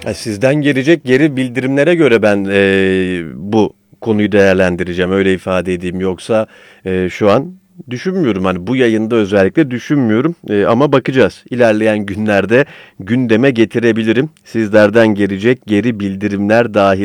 Sizden gelecek geri bildirimlere göre ben bu konuyu değerlendireceğim, öyle ifade edeyim. Yoksa şu an düşünmüyorum. Hani bu yayında özellikle düşünmüyorum. Ama bakacağız. İlerleyen günlerde gündeme getirebilirim. Sizlerden gelecek geri bildirimler dahil.